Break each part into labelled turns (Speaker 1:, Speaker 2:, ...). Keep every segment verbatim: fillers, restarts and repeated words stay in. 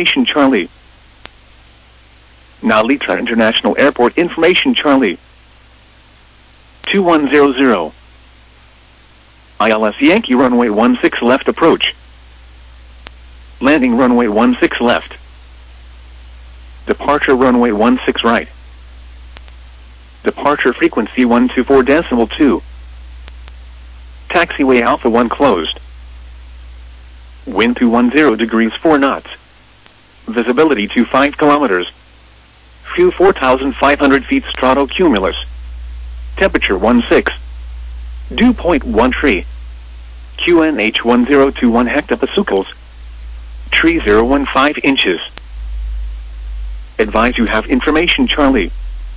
Speaker 1: information Charlie. Narita International Airport information Charlie. two one zero zero. I L S Yankee runway one six left approach. Landing runway one six left. Departure runway one six right. Departure frequency one two four decimal two. Taxiway Alpha one closed. Wind two one zero degrees four knots. Visibility to five kilometers. Fuel four thousand five hundred feet stratocumulus. Temperature one six. Dew point one three. Q N H one zero two one hectopascals. Tree zero one five inches. Advise you have information Charlie.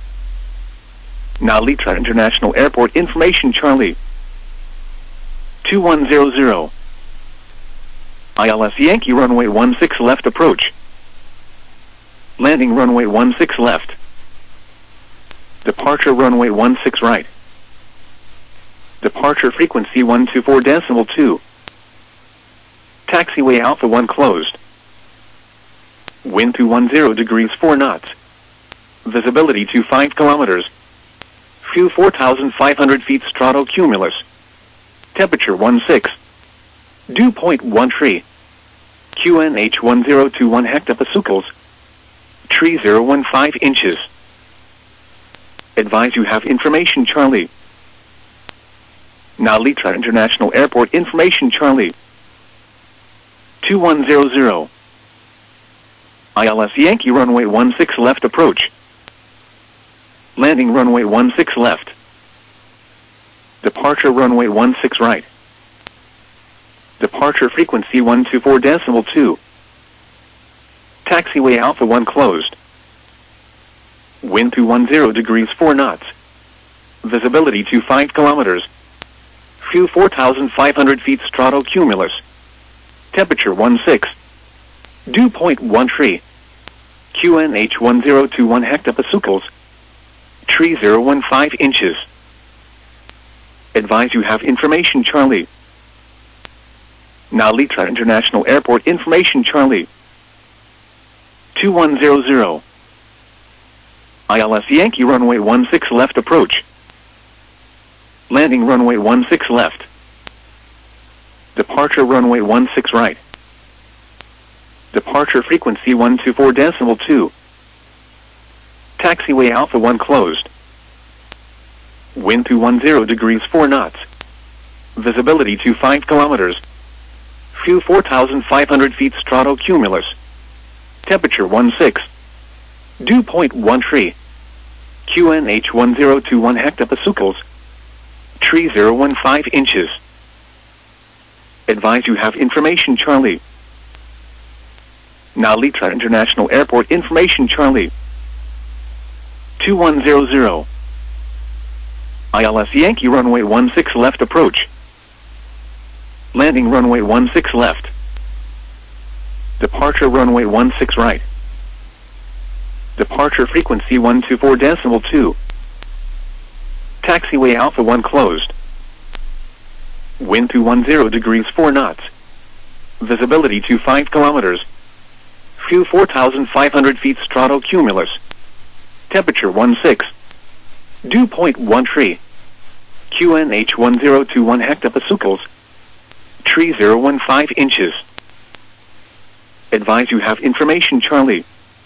Speaker 1: Narita International Airport information Charlie. two one zero zero. I L S Yankee runway one six left approach. Landing runway one six left. Departure runway one six right. Departure frequency one two four decimal two. Taxiway Alpha one closed. Wind two one zero degrees four knots. Visibility to five kilometers. Fuel four thousand five hundred feet stratocumulus. Temperature one six. Dew point one three. Q N H one zero two one hectopascals. Tree zero one five inches. Advise you have information Charlie. Narita International Airport information Charlie. two one zero zero. I L S Yankee runway one six left approach. Landing runway one six left. Departure runway one six right. Departure frequency one two four decimal two. Taxiway Alpha one closed. Wind two one zero degrees four knots. Visibility to five kilometers. Fuel four thousand five hundred feet stratocumulus. Temperature one six. Dew point one three. Q N H one zero two one hectopascals. Tree zero one five inches. Advise you have information Charlie. Narita International Airport information Charlie. two one zero zero. I L S Yankee runway one six left approach. Landing runway one six left. Departure runway one six right. Departure frequency one two four decimal two. Taxiway Alpha one closed. Wind two one zero degrees four knots. Visibility to five kilometers. Fuel four thousand five hundred feet stratocumulus. Temperature one six. Dew point one three. Q N H one zero two one hectopascals. Tree zero one five inches. Advise you have information Charlie. Narita International Airport information Charlie. two one zero zero. I L S Yankee runway one six left approach. Landing runway one six left. Departure runway one six right. Departure frequency one two four decimal two. Taxiway Alpha one closed. Wind two one zero degrees four knots. Visibility to five kilometers. Fuel four thousand five hundred feet stratocumulus. Temperature one six. Dew point one three. Q N H one zero two one hectopascals. Tree zero one five inches. Advise you have information Charlie.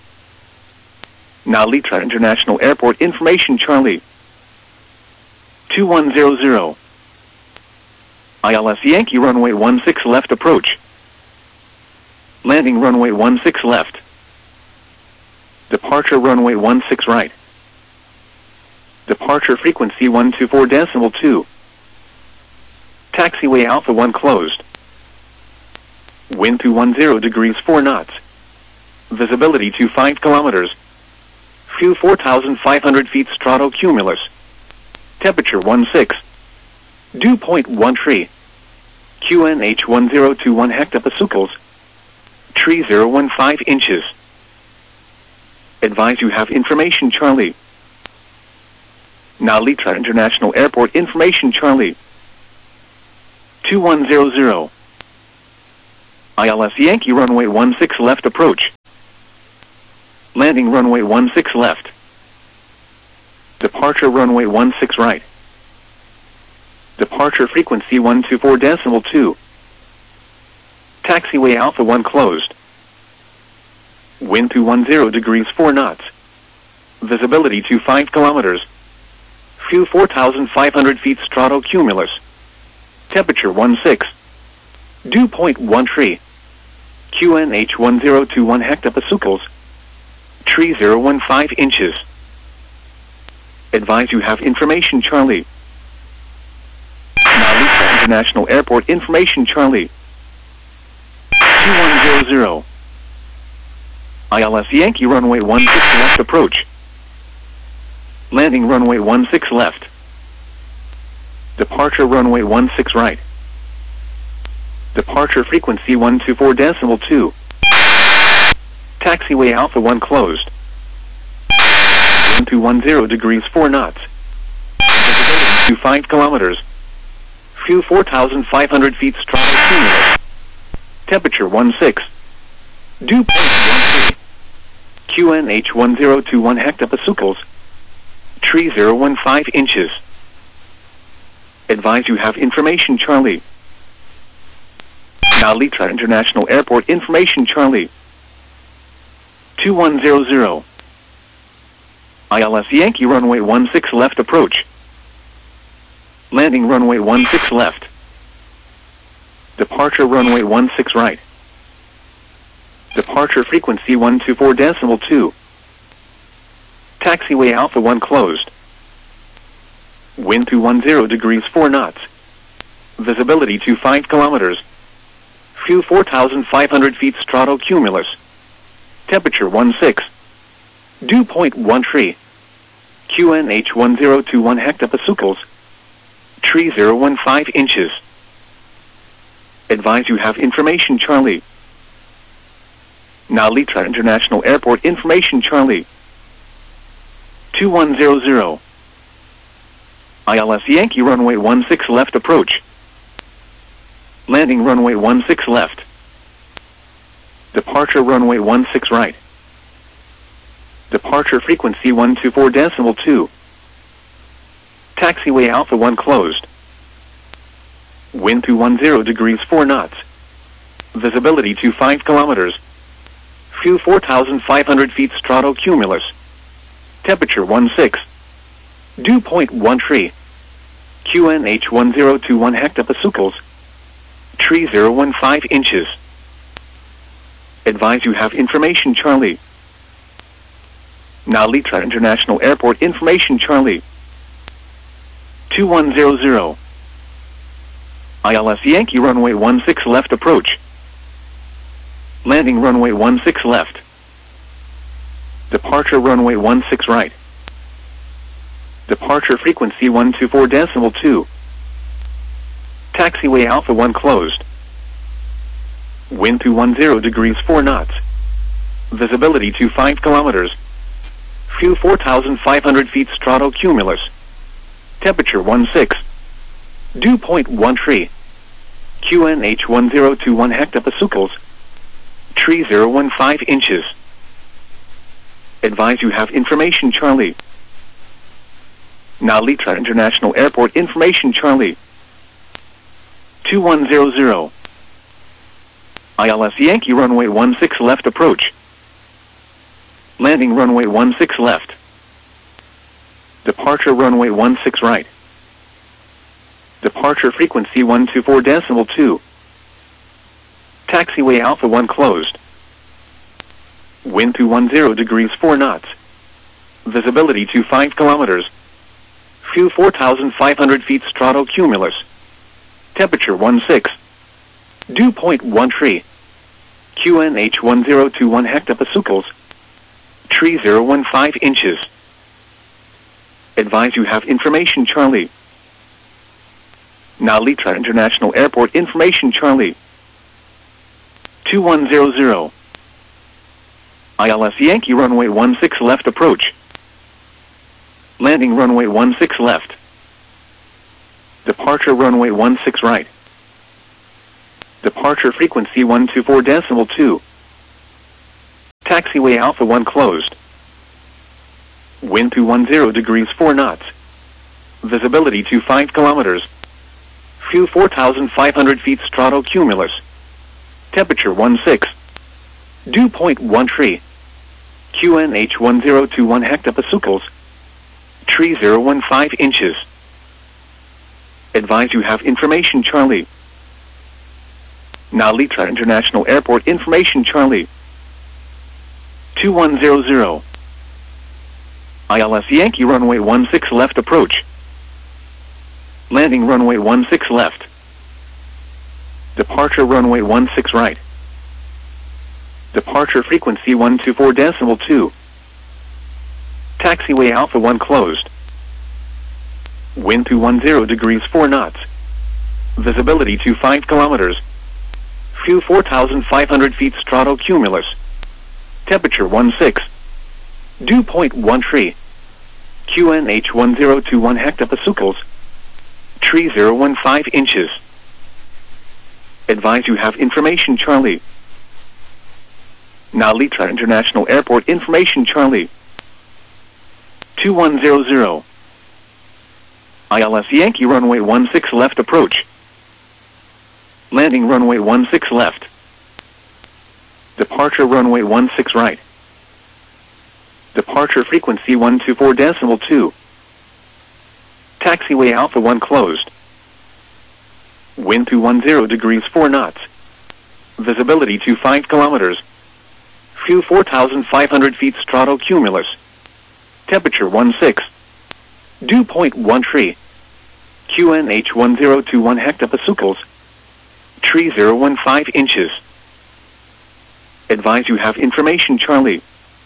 Speaker 1: Narita International Airport information Charlie. two one zero zero. I L S Yankee runway one six left approach. Landing runway one six left. Departure runway one six right. Departure frequency one two four decimal two. Taxiway Alpha one closed. Wind two one zero degrees four knots. Visibility to five kilometers. Fuel four thousand five hundred feet stratocumulus. Temperature one six. Dew point one three. Q N H one zero two one hectopascals. Tree zero one five inches. Advise you have information Charlie. Narita International Airport information Charlie. two one zero zero. I L S Yankee runway one six left approach. Landing runway one six left. Departure runway one six right. Departure frequency one two four decimal two. Taxiway Alpha one closed. Wind two one zero degrees four knots. Visibility to five kilometers. Fuel four thousand five hundred feet stratocumulus. Temperature one six. Dew point one three. Q N H one zero two one hectopascals. Tree zero one five inches. Advise you have information Charlie. Narita International Airport information Charlie. two one zero zero. I L S Yankee runway one six left approach. Landing runway one six left. Departure runway one six right. Departure frequency one two four decimal two. Taxiway Alpha one closed. Wind two one zero degrees four knots. Visibility to five kilometers. Fuel four thousand five hundred feet stratocumulus. Temperature one six. Dew point one three. Q N H one zero two one hectopascals. Tree zero one five inches. Advise you have information Charlie. Narita International Airport information Charlie. two one zero zero. I L S Yankee runway one six left approach. Landing runway one six left. Departure runway one six right. Departure frequency one two four decimal two. Taxiway Alpha one closed. Wind two one zero degrees four knots. Visibility to five kilometers. Fuel four thousand five hundred feet stratocumulus. Temperature one six. Dew point one three. Q N H one zero two one hectopascals. Tree zero one five inches. Advise you have information Charlie. Narita International Airport information Charlie. two one zero zero. I L S Yankee runway one six left approach. Landing runway one six left. Departure runway one six right. Departure frequency one two four decimal two. Taxiway Alpha one closed. Wind two one zero degrees four knots. Visibility to five kilometers. Fuel four thousand five hundred feet stratocumulus. Temperature one six. Dew point one three. Q N H one zero two one hectopascals. Tree zero one five inches. Advise you have information Charlie. Narita International Airport information Charlie. two one zero zero. I L S Yankee runway one six left approach. Landing runway one six left. Departure runway one six right. Departure frequency one two four decimal two. Taxiway Alpha one closed. Wind two one zero degrees four knots. Visibility to five kilometers. Fuel four thousand five hundred feet stratocumulus. Temperature one six. Dew point one three. Q N H one zero two one hectopascals. Tree zero one five inches. Advise you have information Charlie. Narita International Airport information Charlie. two one zero zero. I L S Yankee runway one six left approach. Landing runway one six left. Departure runway one six right. Departure frequency one two four decimal two. Taxiway Alpha one closed. Wind two one zero degrees four knots. Visibility to five kilometers. Fuel four thousand five hundred feet stratocumulus. Temperature one six. Dew point one three. Q N H one zero two one hectopascals. Tree zero one five inches. Advise you have information Charlie. Narita International Airport information Charlie. two one zero zero. I L S Yankee runway one six left approach. Landing runway one six left. Departure runway one six right. Departure frequency one two four decimal two. Taxiway Alpha one closed. Wind two one zero degrees four knots. Visibility to five kilometers. Fuel four thousand five hundred feet stratocumulus. Temperature one six. Dew point one tree. Q N H one zero two one hectopascals. Tree zero one five inches. Advise you have information Charlie. Nalitra International Airport information Charlie. two one zero zero. I L S Yankee runway one six left approach. Landing runway one six left. Departure runway one six right. Departure frequency one two four decimal two. Taxiway Alpha one closed. Wind two one zero degrees four knots. Visibility to five kilometers. Fuel four thousand five hundred feet stratocumulus. Temperature one six. Dew point one tree. Q N H one zero two one hectopascals. Tree zero one five inches. Advise you have information Charlie. Nalitra International Airport information Charlie. two one zero zero. I L S Yankee runway one six left approach. Landing runway one six left. Departure runway one six right. Departure frequency one two four decimal two. Taxiway Alpha one closed. Wind two one zero degrees four knots. Visibility to five kilometers. Fuel four thousand five hundred feet stratocumulus. Temperature one six. Dew point one tree. Q N H one zero two one hectopascals. Tree zero one five inches. Advise you have information Charlie.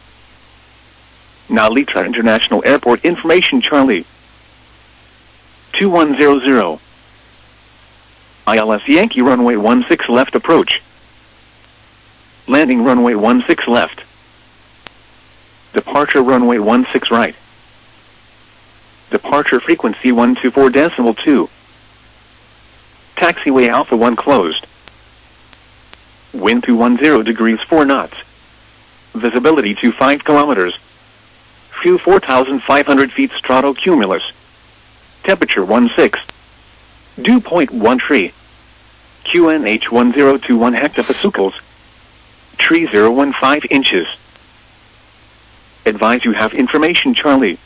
Speaker 1: Nalitra International Airport information Charlie. two one zero zero. I L S Yankee runway one six left approach. Landing runway one six left. Departure runway one six right. Departure frequency one two four decimal two. Taxiway Alpha one closed. Wind two one zero degrees four knots. Visibility to five kilometers. Fuel four thousand five hundred feet stratocumulus. Temperature one six. Dew point one tree. Q N H one zero two one hectopascals. Tree zero one five inches. Advise you have information Charlie.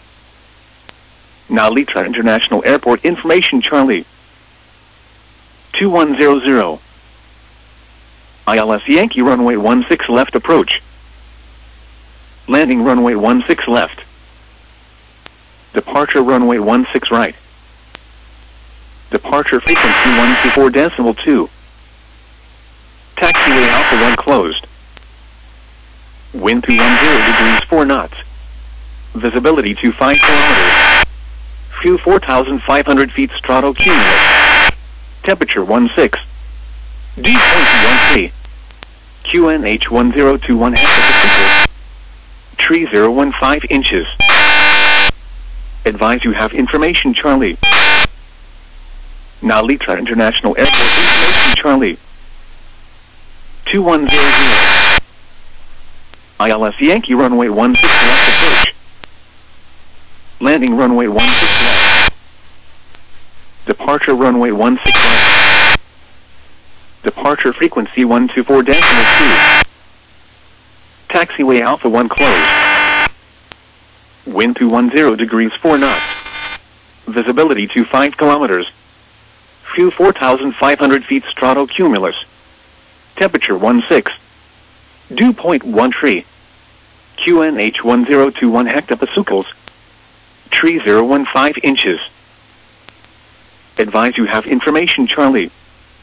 Speaker 1: Nalitra International Airport information Charlie. two one zero zero. I L S Yankee runway one six left approach. Landing runway one six left. Departure runway one six right. Departure frequency one two four decimal two. Taxiway Alpha one closed. Wind two one zero degrees four knots. Visibility to five kilometers. Fuel four thousand five hundred feet stratocumulus. Temperature one six. Dew point one three. Q N H one zero two one hectopascals. Tree zero one five inches. Advise you have information Charlie. Nalitra International Airport information Charlie. two one zero zero. I L S Yankee runway one six left approach. Landing runway one six left. Departure runway one six left. Departure frequency one two four decimal two. Taxiway Alpha one closed. Wind two one zero degrees four knots. Visibility to five kilometers. Fuel four thousand five hundred feet stratocumulus. Temperature one six. Dew point one tree. Q N H one zero two one hectopascals. Tree zero one five inches. Advise you have information Charlie.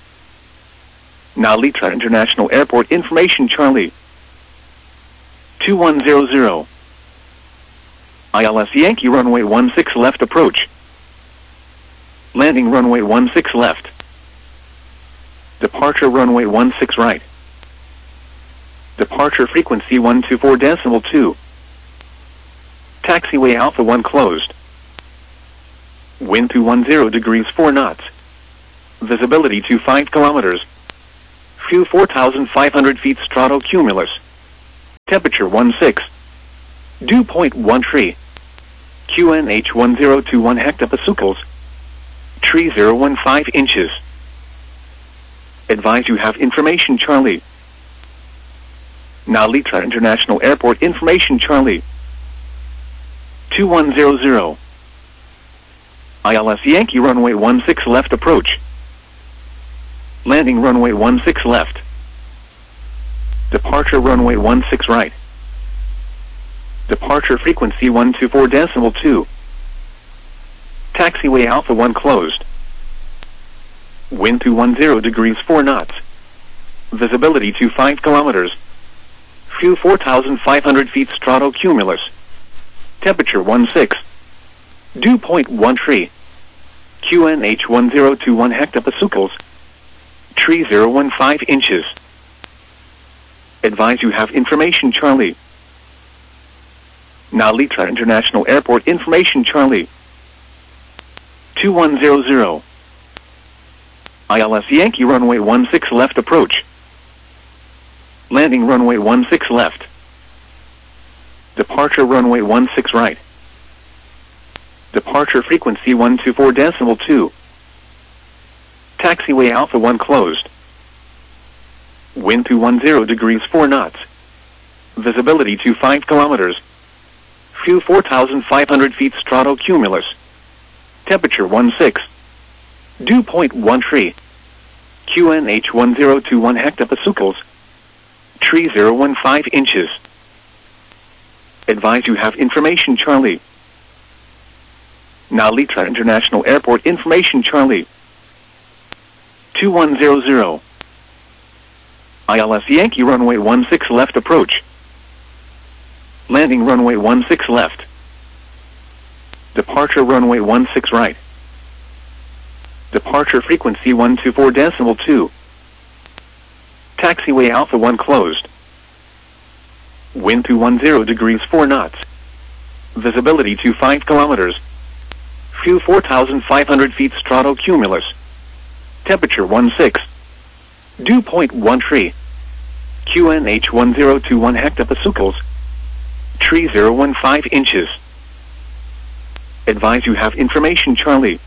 Speaker 1: Nalitra International Airport information Charlie. two one zero zero. I L S Yankee runway one six left approach. Landing runway one six left. Departure runway one six right. Departure frequency one two four decimal two. Taxiway Alpha one closed. Wind two one zero degrees four knots. Visibility to five kilometers. Fuel four thousand five hundred feet stratocumulus. Temperature one six. Dew point one three. Q N H one zero two one hectopascals. Tree zero one five inches. Advise you have information Charlie. Now Litra International Airport information Charlie. two one zero zero. I L S Yankee runway one six left approach. Landing runway one six left. Departure runway one six right. Departure frequency one two four decimal two. Taxiway Alpha one closed. Wind two one zero degrees four knots. Visibility to five kilometers. Fuel four thousand five hundred feet stratocumulus. Temperature one six. Dew point one three. Q N H one zero two one hectopascals. Tree zero one five inches. Advise you have information Charlie. Now Litra International Airport information Charlie. two one zero zero. I L S Yankee runway one six left approach. Landing runway one six left. Departure runway one six right. Departure frequency one two four decimal two. Taxiway Alpha one closed. Wind two one zero degrees four knots. Visibility to five kilometers. Fuel four thousand five hundred feet stratocumulus. Temperature one six. Dew point one three. Q N H one zero two one hectopascals. Tree zero one five inches. Advise you have information Charlie. Now Litra International Airport information Charlie. two one zero zero. I L S Yankee runway one six left approach. Landing runway one six left. Departure runway one six right. Departure frequency one two four decimal two. Taxiway Alpha one closed. Wind two one zero degrees four knots. Visibility to five kilometers. Fuel four thousand five hundred feet stratocumulus. Temperature one six. Dew point one three. Q N H one zero two one hectopascals. Tree zero one five inches. Advise you have information Charlie.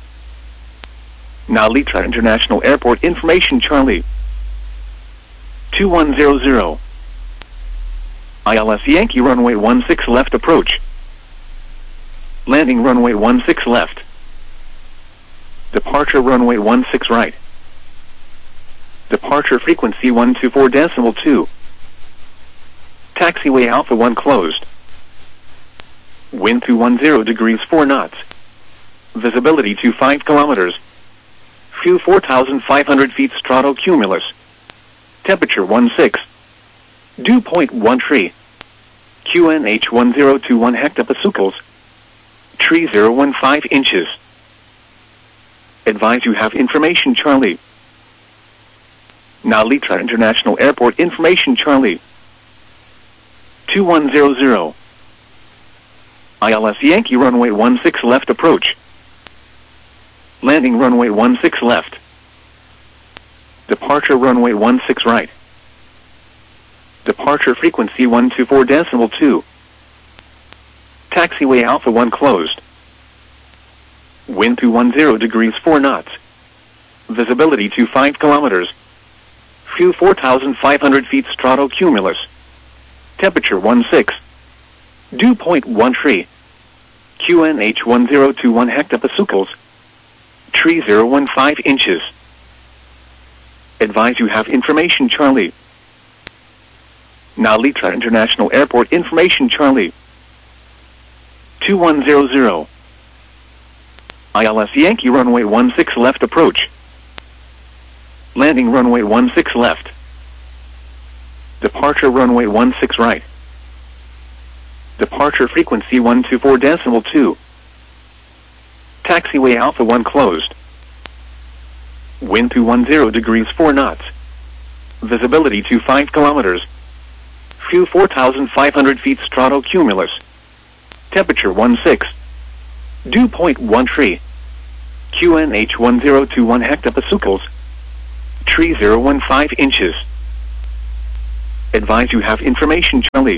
Speaker 1: Now Litra International Airport information Charlie. two one zero zero. I L S Yankee runway one six left approach. Landing runway one six left. Departure runway one six right. Departure frequency one two four decimal two. Taxiway Alpha one closed. Wind two one zero degrees four knots. Visibility to five kilometers. Fuel four thousand five hundred feet stratocumulus. Temperature one six. Dew point one three. Q N H one zero two one hectopascals. Tree zero one five inches. Advise you have information Charlie. Now Litra International Airport information Charlie. two one zero zero. I L S Yankee runway one six left approach. Landing runway one six left. Departure runway one six right. Departure frequency one two four decimal two. Taxiway Alpha one closed. Wind two one zero degrees four knots. Visibility to five kilometers. Fuel four thousand five hundred feet stratocumulus. Temperature one six. Dew point one three. Q N H one zero two one hectopascals. Tree zero one five inches. Advise you have information Charlie. Now Litra International Airport information Charlie. two one zero zero. I L S Yankee runway one six left approach. Landing runway one six left. Departure runway one six right. Departure frequency one two four decimal two. Taxiway Alpha one closed. Wind two one zero degrees four knots. Visibility to five kilometers. Fuel four thousand five hundred feet stratocumulus. Temperature one six. Dew point one three. Q N H one zero two one hectopascals. Tree zero one five inches. Advise you have information Charlie.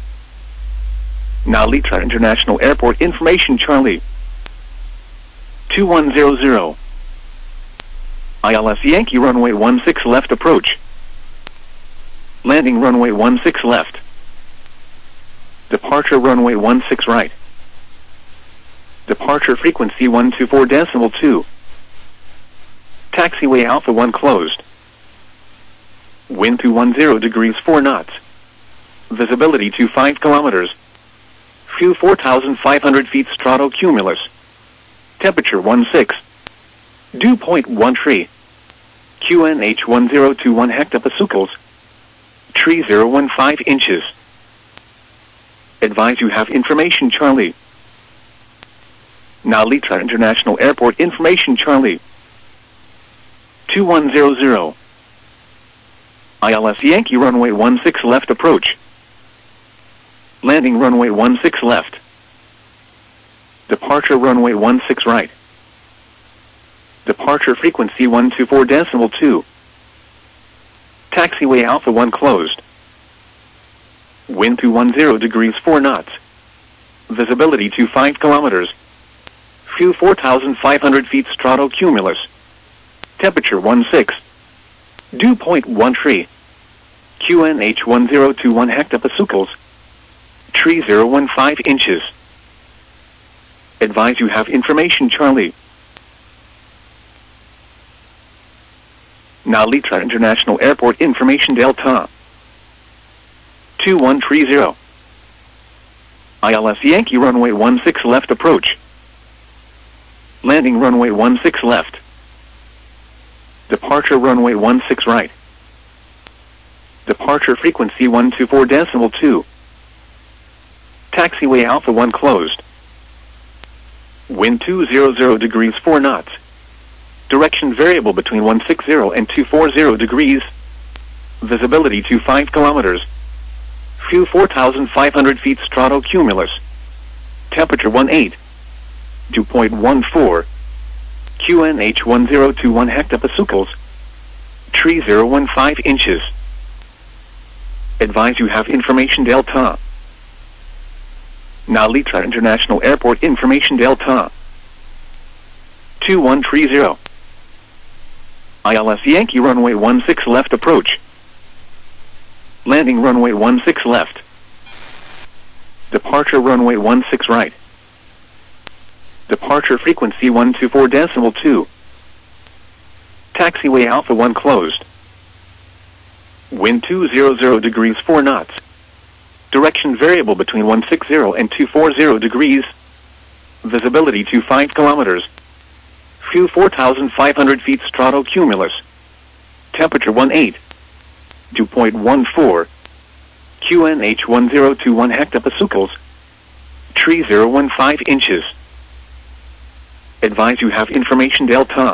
Speaker 1: Now Litra International Airport information Charlie. two one zero zero. I L S Yankee runway one six left approach. Landing runway one six left. Departure runway one six right. Departure frequency one two four decimal two. Taxiway Alpha one closed. Wind two one zero degrees four knots. Visibility to five kilometers. Fuel four thousand five hundred feet stratocumulus. Temperature one six. Dew point one three. Q N H one zero two one hectopascals. Tree zero one five inches. Advise you have information Charlie. Now Litra International Airport information Charlie. two one zero zero. I L S Yankee runway one six left approach. Landing runway one six left. Departure runway one six right. Departure frequency one two four decimal two. Taxiway Alpha one closed. Wind two one zero degrees four knots. Visibility to five kilometers. Fuel four thousand five hundred feet stratocumulus. Temperature one six. Dew point one three. Q N H one zero two one hectopascals. Tree zero one five inches. Advise you have information Charlie. Now Litra International Airport information Delta. two one three zero. I L S Yankee runway one six left approach. Landing runway one six left. Departure runway one six right. Departure frequency one two four decimal two. Taxiway Alpha one closed. Wind two hundred degrees four knots. Direction variable between one sixty and two forty degrees. Visibility to five kilometers. Fuel four thousand five hundred feet stratocumulus. Temperature one eight. Dew point one four. Q N H one zero two one hectopascals. Tree zero one five inches. Advise you have information Delta. Now Litra International Airport information Delta. two one three zero. I L S Yankee runway one six left approach. Landing runway one six left. Departure runway one six right. Departure frequency one two four decimal two. Taxiway Alpha one closed. Wind two hundred degrees four knots. Direction variable between one sixty and two forty degrees. Visibility to five kilometers. Fuel four thousand five hundred feet stratocumulus. Temperature one eight. Dew point one four. Q N H one zero two one hectopascals. Tree zero one five inches. Advise you have information Delta.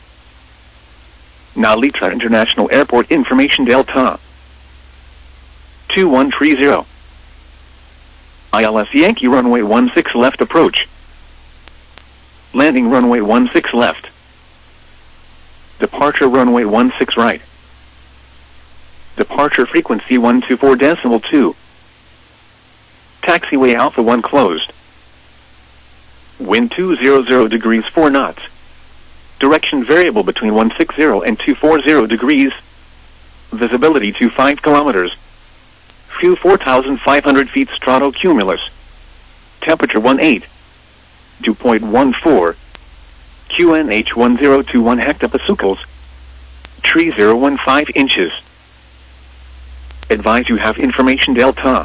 Speaker 1: Now Litra International Airport information Delta. two one three zero. I L S Yankee runway one six left approach. Landing runway one six left. Departure runway one six right. Departure frequency one two four decimal two. Taxiway Alpha one closed. Wind two hundred degrees four knots. Direction variable between one sixty and two forty degrees. Visibility to five kilometers. Fuel four thousand five hundred feet stratocumulus. Temperature one eight. Dew point one four. Q N H one zero two one hectopascals. Tree zero one five inches. Advise you have information Delta.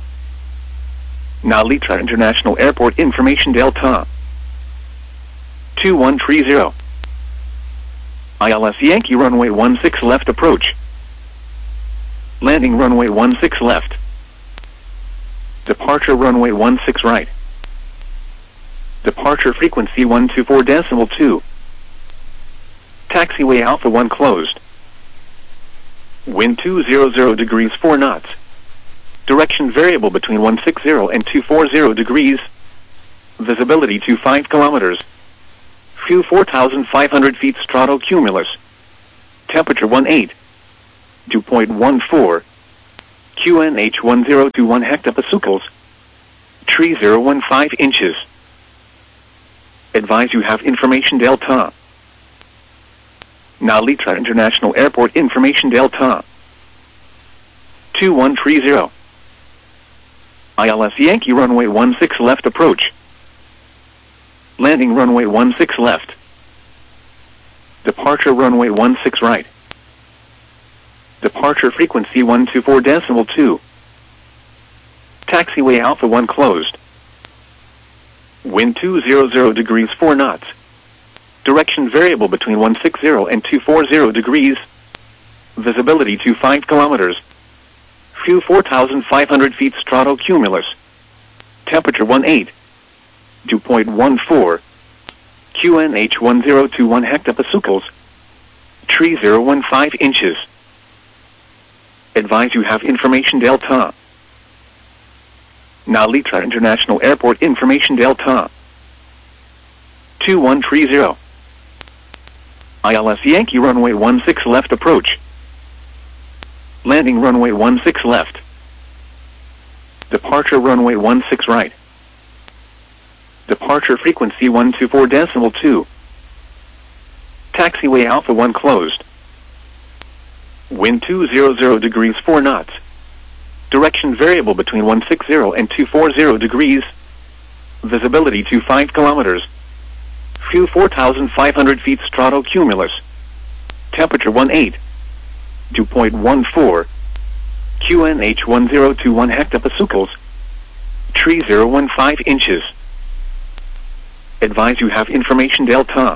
Speaker 1: Now Litra International Airport information Delta. two one three zero. I L S Yankee runway one six left approach. Landing runway one six left. Departure runway one six right. Departure frequency one two four decimal two. Taxiway Alpha one closed. Wind two hundred degrees four knots. Direction variable between one sixty and two forty degrees. Visibility to five kilometers. Fuel four thousand five hundred feet stratocumulus. Temperature one eight. Dew point one four. Q N H one zero two one hectopascals. Tree zero one five inches. Advise you have information Delta. Nalitra International Airport information Delta. two one three zero. I L S Yankee runway one six left approach. Landing runway one six left. Departure runway one six right. Departure frequency one two four decimal two. Taxiway Alpha one closed. Wind two hundred degrees four knots. Direction variable between one sixty and two forty degrees. Visibility to five kilometers. Fuel four thousand five hundred feet stratocumulus. Temperature eighteen. Dew point one four. Q N H one zero two one hectopascals. Tree zero one five inches. Advise you have information Delta. Nalitra International Airport information Delta. two one three zero. I L S Yankee runway one six left approach. Landing runway one six left. Departure runway one six right. Departure frequency one two four decimal two. Taxiway Alpha one closed. Wind two hundred degrees four knots. Direction variable between one sixty and two forty degrees. Visibility to five kilometers. Fuel four thousand five hundred feet stratocumulus. Temperature eighteen. Dew point one four. Q N H one zero two one hectopascals. Tree zero one five inches. Advise you have information Delta.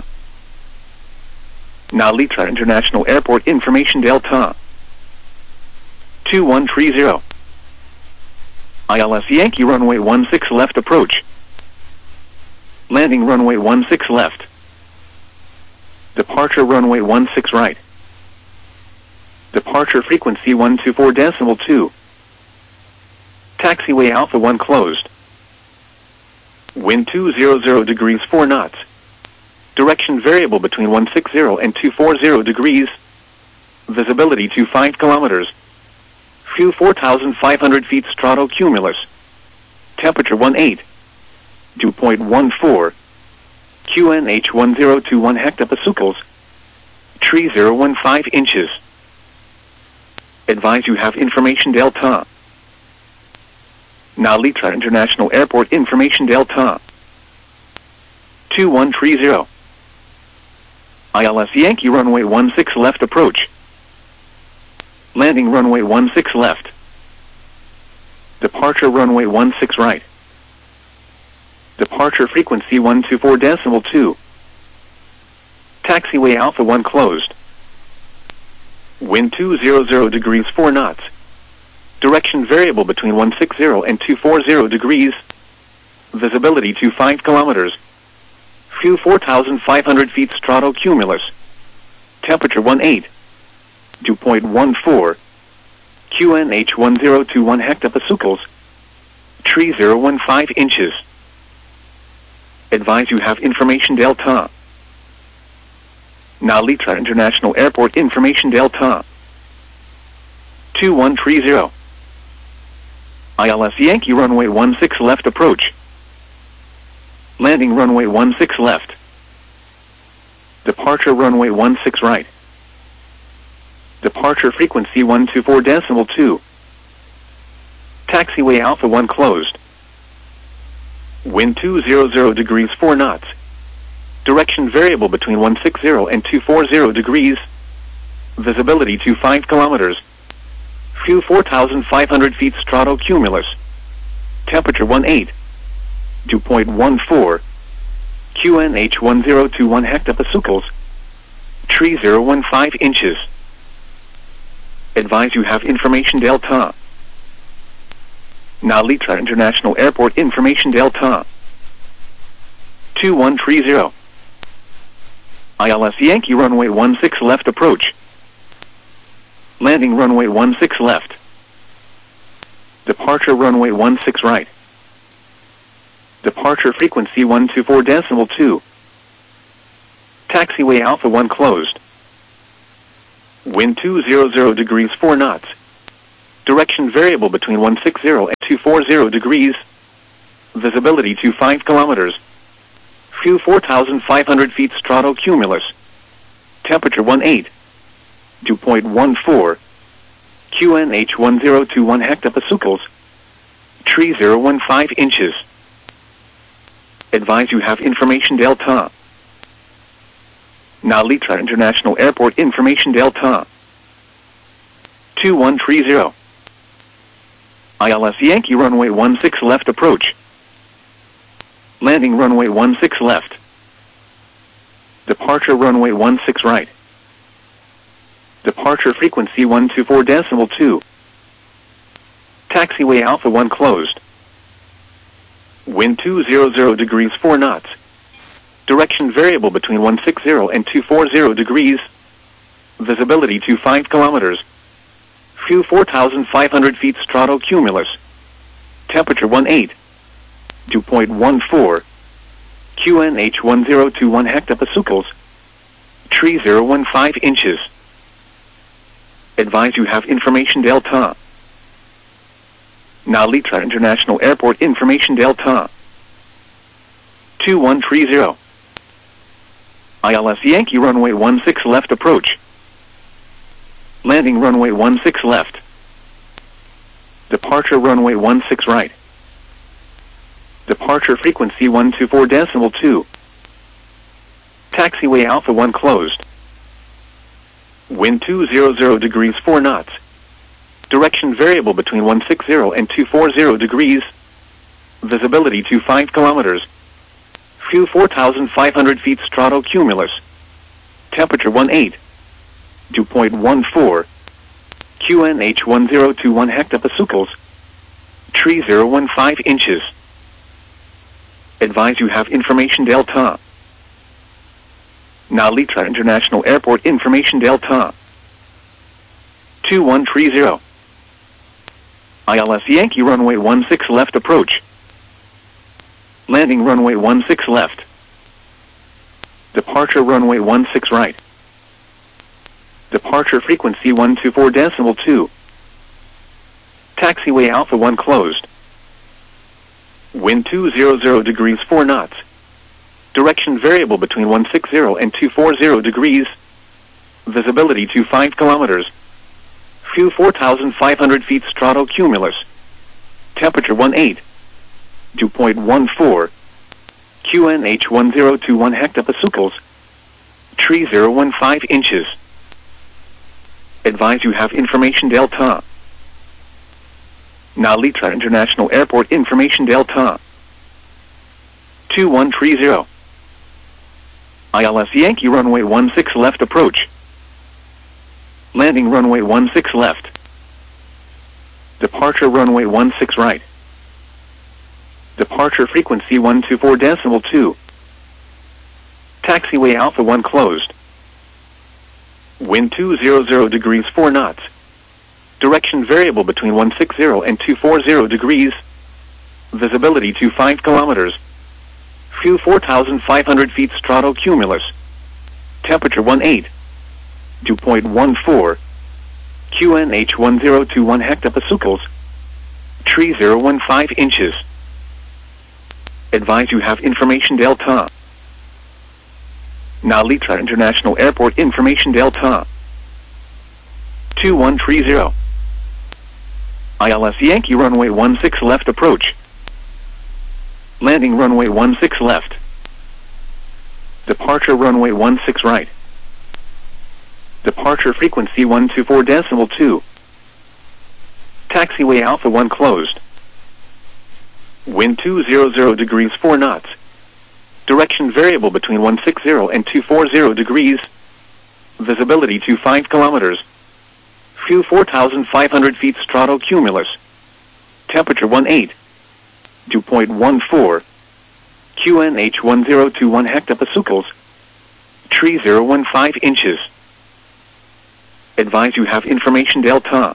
Speaker 1: Nalitra International Airport information Delta. two one three zero. I L S Yankee runway one six left approach. Landing runway one six left. Departure runway one six right. Departure frequency one two four decimal two. Taxiway Alpha one closed. Wind two hundred degrees four knots. Direction variable between one sixty and two forty degrees. Visibility to five kilometers. Fuel four thousand five hundred feet stratocumulus. Temperature eighteen. Dew point one four. Q N H one zero two one hectopascals. Tree zero one five inches. Advise you have information Delta. Nalitra International Airport information Delta. two one three zero. I L S Yankee runway one six left approach. Landing runway one six left. Departure runway one six right. Departure frequency one two four decimal two. Taxiway Alpha one closed. Wind two hundred degrees four knots. Direction variable between one sixty and two forty degrees. Visibility to five kilometers. Fuel four thousand five hundred feet stratocumulus. Temperature eighteen. Dew point one four. Q N H one zero two one hectopascals. Tree zero one five inches. Advise you have information Delta. Nalitra International Airport information Delta. two one three zero. I L S Yankee runway one six left approach. Landing runway one six left. Departure runway one six right. Departure frequency one two four decimal two. Taxiway Alpha one closed. Wind two hundred degrees four knots. Direction variable between one sixty and two forty degrees. Visibility to five kilometers. Fuel four thousand five hundred feet stratocumulus. Temperature eighteen. Dew point one four. Q N H one zero two one hectopascals. Tree zero one five inches. Advise you have information Delta. Nalitra International Airport information Delta. two one three zero. I L S Yankee runway one six left approach. Landing runway one six left. Departure runway one six right. Departure frequency one two four decimal two. Taxiway Alpha one closed. Wind two hundred degrees four knots. Direction variable between one sixty and two forty degrees. Visibility to five kilometers. View four thousand five hundred feet stratocumulus. Temperature eighteen. Dew point one four. Q N H one zero two one hectopascals. Tree zero one five inches. Advise you have information delta. Nalitra International Airport information delta. two one three zero. I L S Yankee runway one six left approach. Landing runway one six left. Departure runway one six right. Departure frequency one two four decimal two. Taxiway Alpha one closed. Wind two hundred degrees four knots. Direction variable between one sixty and two forty degrees. Visibility to five kilometers. View four thousand five hundred feet stratocumulus. Temperature eighteen. Dew point one four. Q N H one zero two one hectopascals. Tree zero one five inches. Advise you have information delta. Nalitra International Airport information delta. two one three zero. I L S Yankee runway one six left approach. Landing runway one six left. Departure runway one six right. Departure frequency one two four decimal two. Taxiway Alpha one closed. Wind two hundred degrees four knots. Direction variable between one sixty and two forty degrees. Visibility to five kilometers. View four thousand five hundred feet stratocumulus. Temperature eighteen. Dew point one four. Q N H one zero two one hectopascals. Tree zero one five inches. Advise you have information delta. Nalitra International Airport information delta. two one three zero. I L S Yankee runway one six left approach. Landing runway one six left. Departure runway one six right. Departure frequency one two four decimal two. Taxiway Alpha one closed. Wind two hundred degrees four knots. Direction variable between one sixty and two forty degrees. Visibility to five kilometers. View four thousand five hundred feet stratocumulus. Temperature eighteen. Dew point one four. Q N H one zero two one hectopascals. Tree zero one five inches. Advise you have information delta. Nalitra International Airport information delta. two one three zero. I L S Yankee runway one six left approach. Landing runway one six left. Departure runway one six right. Departure frequency one two four decimal two. Taxiway Alpha one closed. Wind two hundred degrees four knots. Direction variable between one sixty and two forty degrees. Visibility to five kilometers. View four thousand five hundred feet stratocumulus. Temperature eighteen. Dew point one four. Q N H one zero two one hectopascals. Tree zero one five inches. Advise you have information delta. Nalitra International Airport information delta. two one three zero. I L S Yankee runway one six left approach. Landing runway one six left. Departure runway one six right. Departure frequency one two four decimal two. Taxiway Alpha one closed. Wind two hundred degrees four knots. Direction variable between one sixty and two forty degrees. Visibility to five kilometers. View four thousand five hundred feet stratocumulus. Temperature eighteen. Dew point one four. Q N H one zero two one hectopascals. Tree zero one five inches. Advise you have information delta.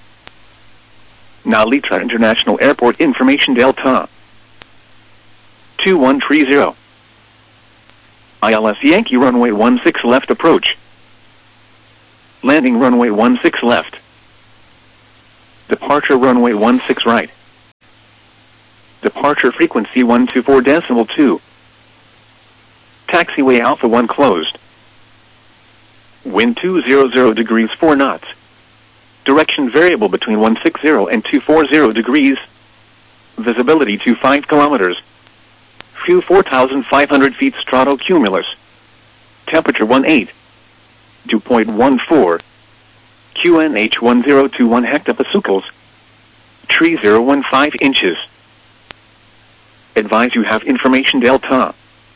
Speaker 1: Nalitra International Airport information delta. two one three zero. I L S Yankee runway one six left approach. Landing runway one six left. Departure runway one six right. Departure frequency one two four decimal two. Taxiway Alpha one closed. Wind two hundred degrees four knots. Direction variable between one sixty and two forty degrees. Visibility to five kilometers. Fuel four thousand five hundred feet stratocumulus. Temperature one eight. Dew point one four. Q N H one zero two one hectopascals. Tree zero one five inches. Advise you have information Delta.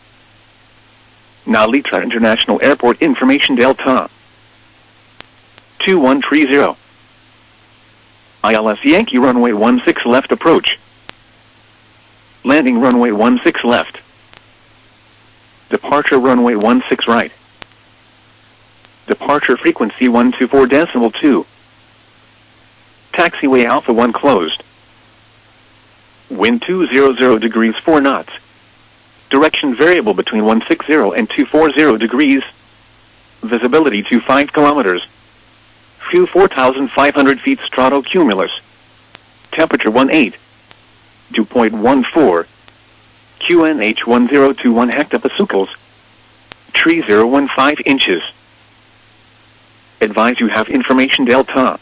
Speaker 1: Narita International Airport information Delta. two one three zero. I L S Yankee runway one six left approach. Landing runway one six left. Departure runway one six right. Departure frequency one two four decimal two. Taxiway Alpha one closed. Wind two hundred degrees four knots. Direction variable between one sixty and two forty degrees. Visibility to five kilometers. Fuel four thousand five hundred feet stratocumulus. Temperature one eight. Dew point one four. Q N H one zero two one hectopascals. Tree zero one five inches. Advise you have information Delta.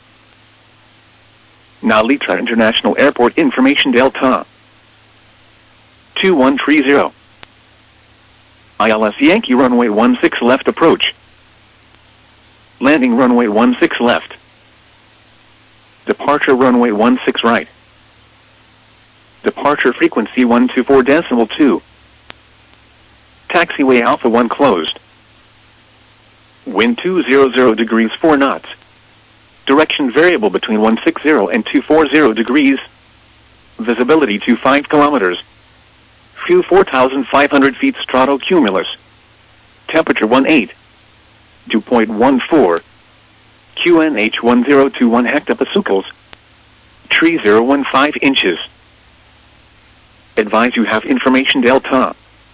Speaker 1: Narita International Airport information Delta. two one three zero. I L S Yankee runway one six left approach. Landing runway one six left. Departure runway one six right. Departure frequency one two four decimal two. Taxiway Alpha one closed. Wind two hundred degrees four knots. Direction variable between one sixty and two forty degrees. Visibility to five kilometers. Fuel four thousand five hundred feet stratocumulus. Temperature one eight. Dew point one four. Q N H one zero two one hectopascals. Tree zero one five inches. Advise you have information Delta.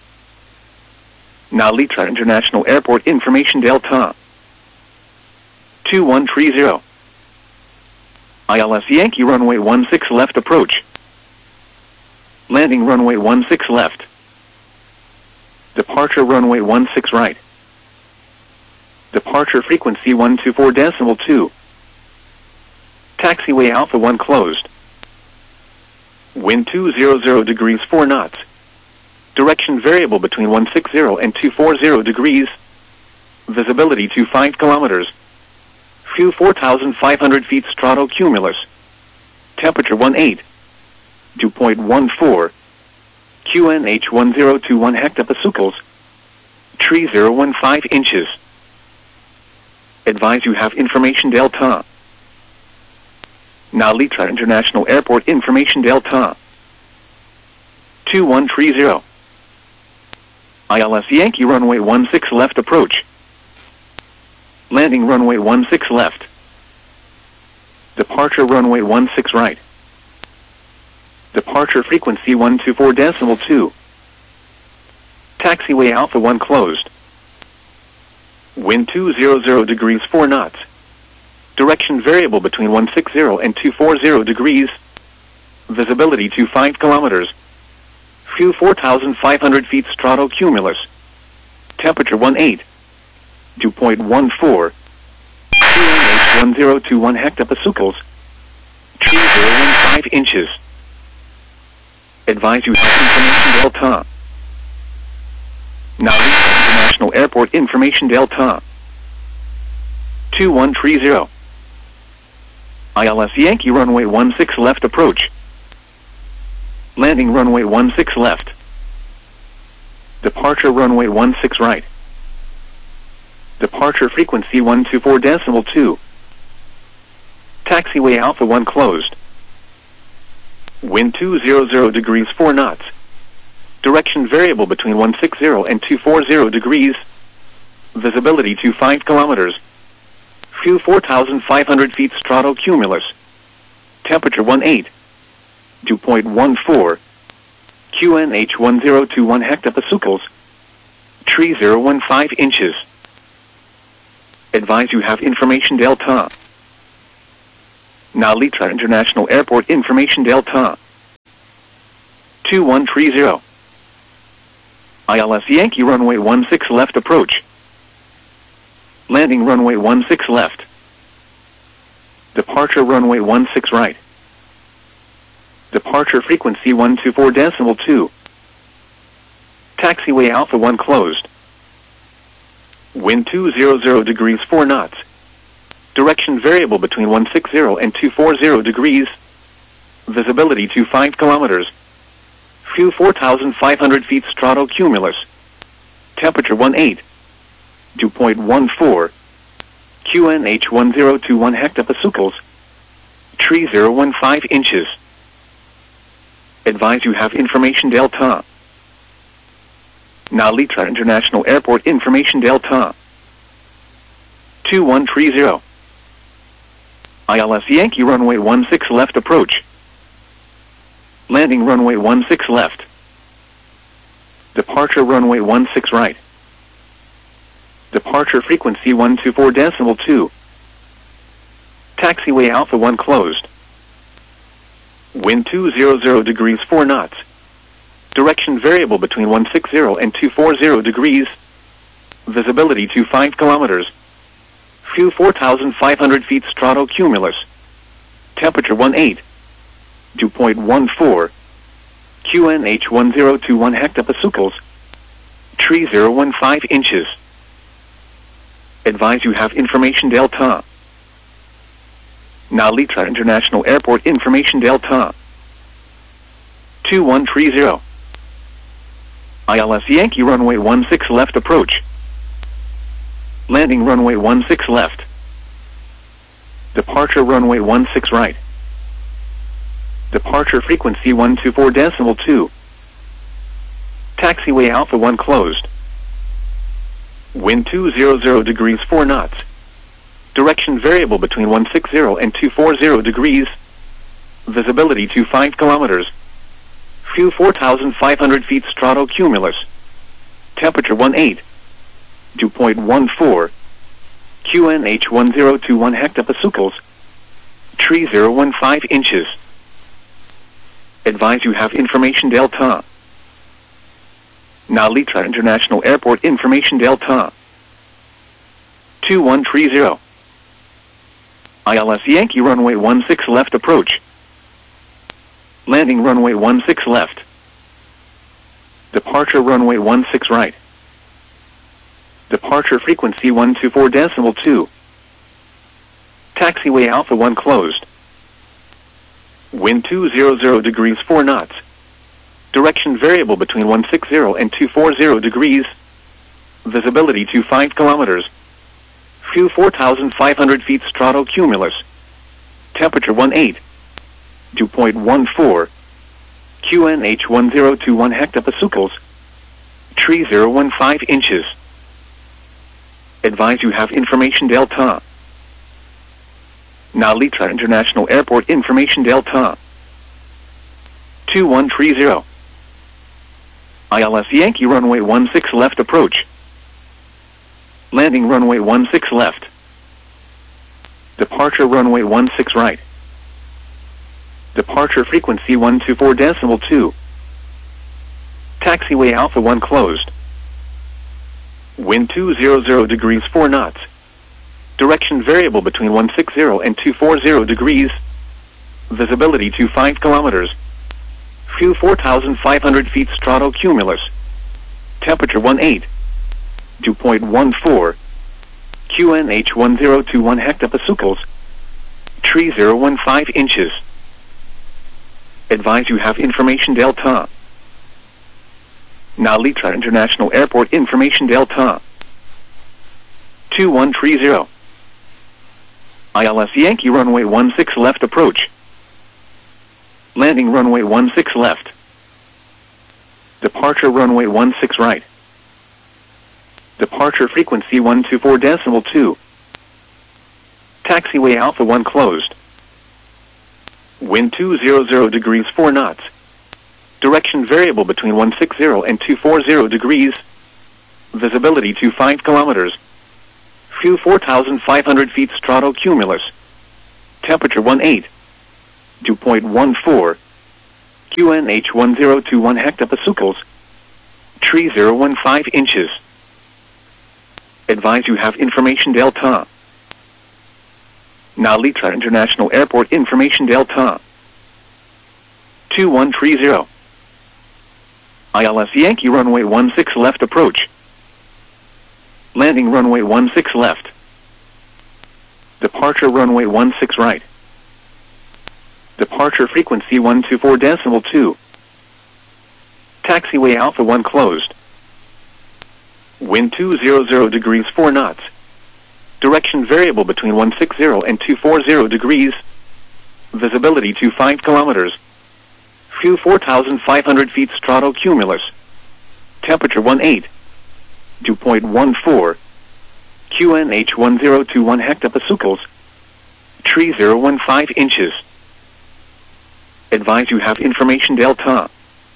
Speaker 1: Narita International Airport information Delta. two one three zero. I L S Yankee runway one six left approach. Landing runway one six left. Departure runway one six right. Departure frequency one two four decimal two. Taxiway Alpha one closed. Wind two hundred degrees four knots. Direction variable between one sixty and two forty degrees. Visibility to five kilometers. Fuel four thousand five hundred feet stratocumulus. Temperature one eight. Dew point one four. Q N H one zero two one hectopascals. Tree zero one five inches. Advise you have information Delta. Narita International Airport information Delta. two one three zero. I L S Yankee runway one six left approach. Landing runway one six left. Departure runway one six right. Departure frequency one two four decimal two. Taxiway Alpha one closed. Wind two hundred degrees four knots. Direction variable between one sixty and two forty degrees. Visibility to five kilometers. Fuel four thousand five hundred feet stratocumulus. Temperature one eight. Dew point one four. Q N H one zero two one hectopascals. Tree zero one five inches. Advise you have information Delta. Narita International Airport information Delta. two one three zero. I L S Yankee runway one six left approach. Landing runway one six left. Departure runway one six right. Departure frequency one two four decimal two. Taxiway Alpha one closed. Wind two hundred degrees four knots. Direction variable between one sixty and two forty degrees. Visibility to five kilometers. Fuel four thousand five hundred feet stratocumulus. Temperature one eight. Dew point one four. Q N H one zero two one hectopascals. Tree zero one five inches. Advise you have information Delta. Nalitra International Airport information Delta two one three zero. I L S Yankee runway one six left approach. Landing runway one six left. Departure runway one six right. Departure frequency one two four decimal two. Taxiway Alpha one closed. Wind two hundred degrees four knots. Direction variable between one sixty and two forty degrees. Visibility to five kilometers. Fuel four thousand five hundred feet stratocumulus. Temperature one eight. Dew point one four. Q N H one zero two one hectopascals. Tree zero one five inches. Advise you have information Delta. Nalitra International Airport information Delta two one three zero. I L S Yankee runway one six left approach. Landing runway one six left. Departure runway one six right. Departure frequency one two four decimal two. Taxiway Alpha one closed. Wind two hundred degrees four knots. Direction variable between one sixty and two forty degrees. Visibility to five kilometers. Fuel four thousand five hundred feet stratocumulus. Temperature one eight. Dew point one four. Q N H one zero two one hectopascals. Tree zero one five inches. Advise you have information Delta. Nalitra International Airport information Delta two one three zero. I L S Yankee runway one six left approach. Landing runway one six left. Departure runway one six right. Departure frequency one two four decimal two. Taxiway Alpha one closed. Wind two hundred degrees four knots. Direction variable between one sixty and two forty degrees. Visibility to five kilometers. Fuel four thousand five hundred feet stratocumulus. Temperature one eight. Dew point one four. Q N H one zero two one hectopascals. Tree zero one five inches. Advise you have information Delta. Nalitra International Airport information Delta two one three zero. I L S Yankee runway one six left approach. Landing runway one six left. Departure runway one six right. Departure frequency one two four decimal two. Taxiway Alpha one closed. Wind two hundred degrees four knots. Direction variable between one sixty and two forty degrees. Visibility to five kilometers. Fuel four thousand five hundred feet stratocumulus. Temperature one eight. Dew point one four. Q N H one zero two one hectopascals. Tree zero one five inches. Advise you have information Delta. Nalitra International Airport information Delta two one three zero. I L S Yankee runway one six left approach. Landing runway one six left. Departure runway one six right. Departure frequency one two four decimal two. Taxiway Alpha one closed. Wind two hundred degrees four knots. Direction variable between one sixty and two forty degrees. Visibility to five kilometers. Fuel four thousand five hundred feet stratocumulus. Temperature one eight. Dew point one four. Q N H one zero two one hectopascals. Tree zero one five inches. Advise you have information Delta. Nalitra International Airport information Delta two one three zero. I L S Yankee runway one six left approach. Landing runway one six left. Departure runway one six right. Departure frequency one two four decimal two. Taxiway Alpha one closed. Wind two hundred degrees four knots. Direction variable between one sixty and two forty degrees. Visibility to five kilometers. Fuel four thousand five hundred feet stratocumulus. Temperature one eight. Dew point one four. Q N H one zero two one hectopascals. Tree zero one five inches. Advise you have information Delta. Nalitra International Airport information Delta. two one three zero. I L S Yankee runway one six left approach. Landing runway one six left. Departure runway one six right. Departure frequency one two four decimal two. Taxiway Alpha one closed. Wind two hundred degrees four knots. Direction variable between one sixty and two forty degrees. Visibility to five kilometers. Fuel four thousand five hundred feet stratocumulus. Temperature one eight. Dew point one four. Q N H one zero two one hectopascals. Tree zero one five inches. Advise you have information Delta.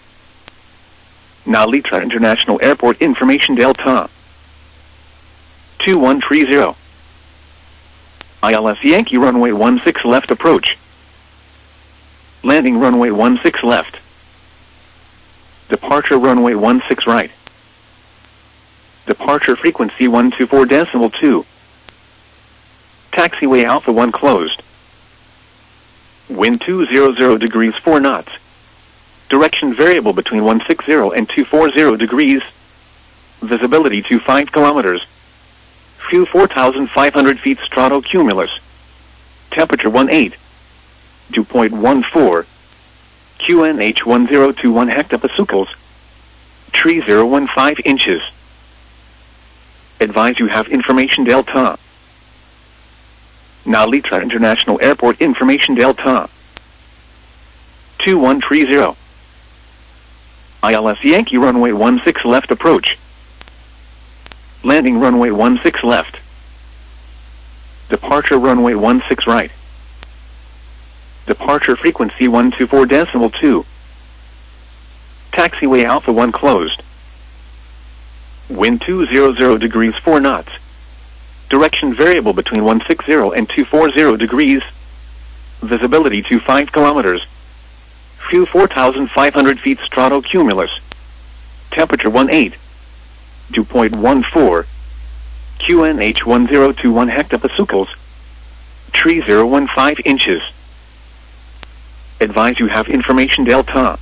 Speaker 1: Nalitra International Airport information Delta. two one three zero. I L S Yankee runway one six left approach. Landing runway one six left. Departure runway one six right. Departure frequency one two four decimal two. Taxiway Alpha one closed. Wind two hundred degrees four knots. Direction variable between one sixty and two forty degrees. Visibility to five kilometers. Fuel four thousand five hundred feet stratocumulus. Temperature one eight. Dew point one four. Q N H one zero two one hectopascals. Tree zero one five inches. Advise you have information Delta. Nalitra International Airport information Delta. two one three zero. I L S Yankee runway one six left approach. Landing runway one six left. Departure runway one six right. Departure frequency one two four decimal two. Taxiway Alpha one closed. Wind two hundred degrees four knots. Direction variable between one sixty and two forty degrees. Visibility to five kilometers. Fuel four thousand five hundred feet stratocumulus. Temperature one eight. Dew point one four. Q N H one zero two one hectopascals. Tree zero one five inches. Advise you have information Delta.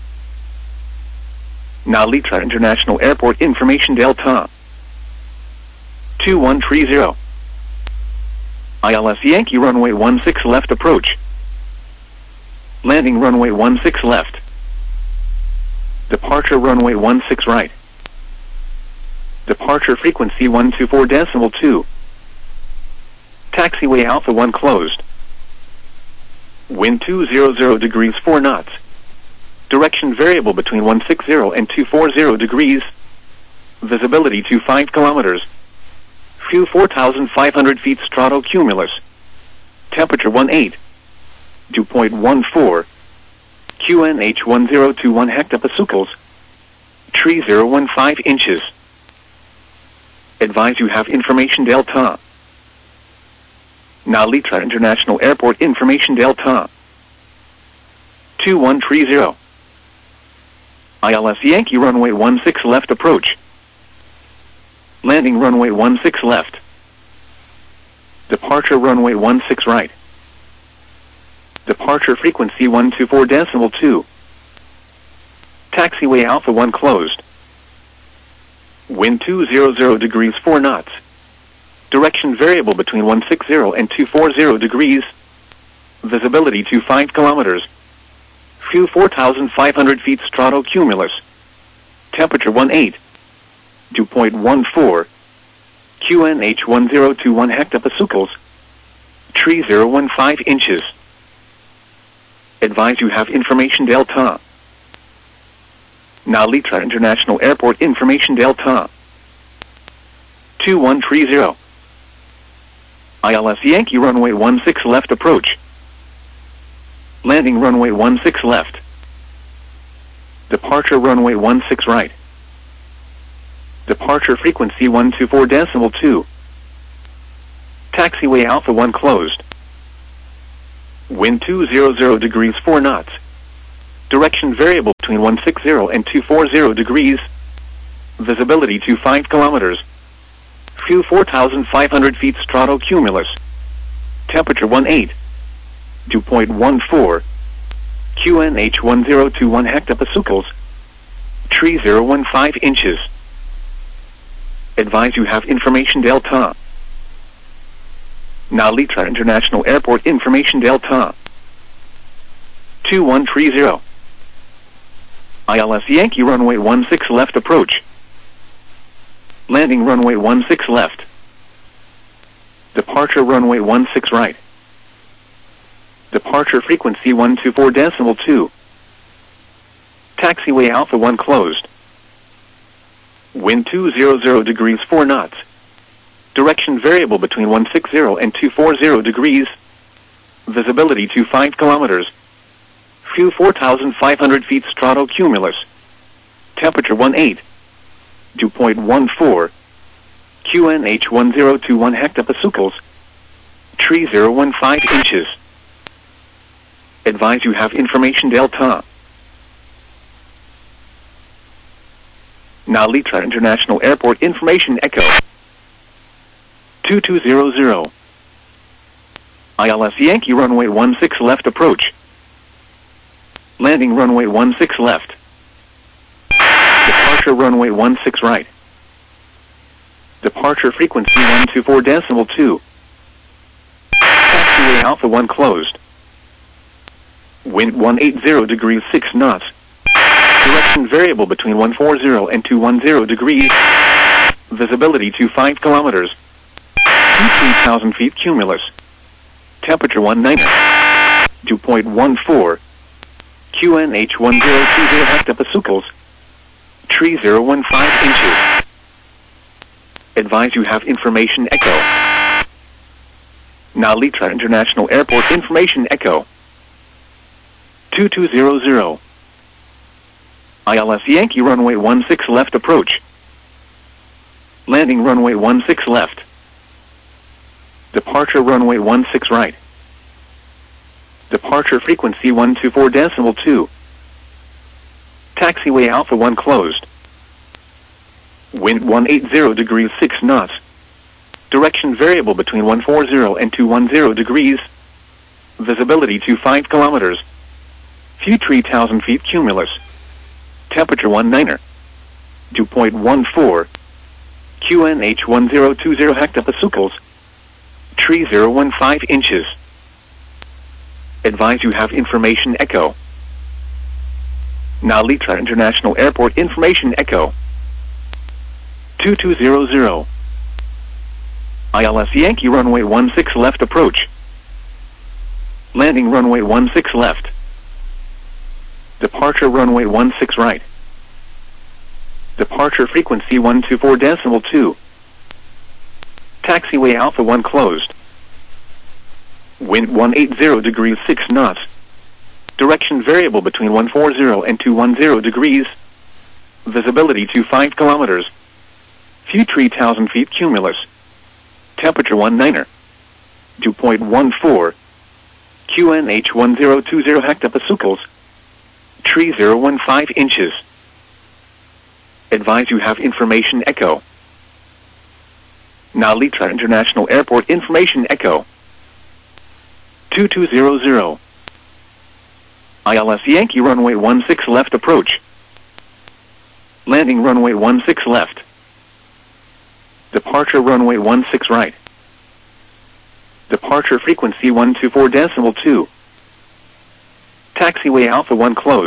Speaker 1: Nalitra International Airport information Delta. two one three zero. I L S Yankee runway one six left approach. Landing runway one six left. Departure runway one six right. Departure frequency one two four decimal two. Taxiway Alpha one closed. Wind two hundred degrees four knots. Direction variable between one sixty and two forty degrees. Visibility to five kilometers. Fuel four thousand five hundred feet stratocumulus. Temperature one eight. Dew point one four. Q N H one zero two one hectopascals. Tree zero one five inches. Advise you have information Delta. Nalitra International Airport information Delta. two one three zero. I L S Yankee runway one six left approach. Landing runway one six left. Departure runway one six right. Departure frequency one two four decimal two. Taxiway Alpha one closed. Wind two hundred degrees four knots. Direction variable between one sixty and two forty degrees. Visibility to five kilometers. Fuel four thousand five hundred feet stratocumulus. Temperature one eight. Dew point one four. Q N H one zero two one hectopascals. Tree zero one five inches. Advise you have information Delta. Nalitra International Airport information Delta. two one three zero. I L S Yankee runway one six left approach. Landing runway one six left. Departure runway one six right. Departure frequency one two four decimal two. Taxiway Alpha one closed. Wind two hundred degrees four knots. Direction variable between one sixty and two forty degrees. Visibility to five kilometers. Fuel four thousand five hundred feet stratocumulus. Temperature eighteen. Dew point one four. Q N H one zero two one hectopascals. Tree zero one five inches. Advise you have information delta. Nalitra International Airport information delta. two one three zero. I L S Yankee runway one six left approach. Landing runway one six left. Departure runway one six right. Departure frequency one two four decimal two. Taxiway Alpha one closed. Wind two hundred degrees four knots. Direction variable between one sixty and two forty degrees. Visibility to five kilometers. Fuel four thousand five hundred feet stratocumulus. Temperature eighteen. Dew point one four. Q N H one zero two one hectopascals. Tree zero one five inches. Advise you have information delta. Nalitra International Airport information echo. two two zero zero. I L S Yankee runway one six left approach. Landing runway one six left. Departure runway one six right. Departure frequency one two four decimal two. Taxiway Alpha one closed. Wind one eighty degrees six knots. Direction variable between one forty and two ten degrees. Visibility to five kilometers. three thousand feet cumulus. Temperature nineteen. Dew point one four. Q N H one zero two zero hectopascals. Tree zero one five inches. Advise you have information echo. Nalitra International Airport information echo. two two zero zero. I L S Yankee runway one six left approach. Landing runway one six left. Departure runway one six right. Departure frequency one two four decimal two. Taxiway Alpha one closed. Wind one eighty degrees six knots. Direction variable between one forty and two ten degrees. Visibility to five kilometers. Few three thousand feet cumulus. Temperature nineteen. Dew point one four. Q N H one zero two zero hectopascals. Tree zero one five inches. Advise you have information echo. Nalitra International Airport information echo. two two zero zero. I L S Yankee runway one six left approach. Landing runway one six left. Departure runway one six right. Departure frequency one two four decimal two. Taxiway Alpha one closed. Wind one eighty degrees six knots. Direction variable between one forty and two ten degrees. Visibility to five kilometers. Few three thousand feet cumulus. Temperature nineteen. Dew point one four. Q N H one zero two zero hectopascals. Tree zero one five inches. Advise you have information echo. Nalitra International Airport information echo. two two zero zero. I L S Yankee runway one six left approach. Landing runway one six left. Departure runway one six right. Departure frequency one two four decimal two. Taxiway Alpha one closed.